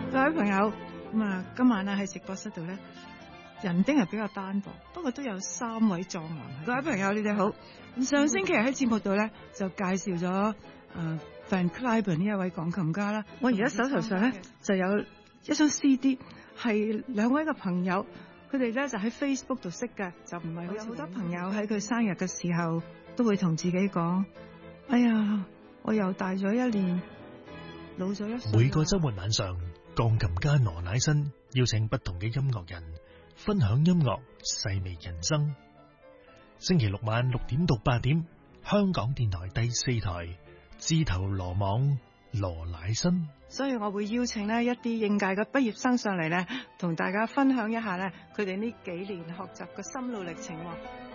各位朋友，今晚喺直播室度咧，人丁係比較單薄，不過都有3位壯男。各位朋友，你哋好。上星期喺節目度咧就介紹咗Van Cliburn 呢一位鋼琴家啦。我而家手頭上咧就有一張 CD， 係2位嘅朋友，佢哋咧就喺 Facebook 度識嘅，就唔係有好多朋友喺佢生日嘅時候都會同自己講：哎呀，我又大咗1年，老咗1歲。 每個週末晚上，鋼琴家羅乃新邀請不同嘅音樂人分享音樂，細味人生。星期六晚6點到8點，香港電台第4台，自投羅網，羅乃新。 所以我會邀請呢一啲應屆嘅畢業生上嚟咧，同大家分享一下咧佢哋呢幾年學習嘅心路歷程。